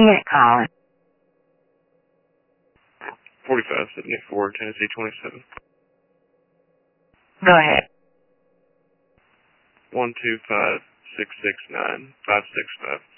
Unit calling. 4574, Tennessee 27. Go ahead. 125669 565.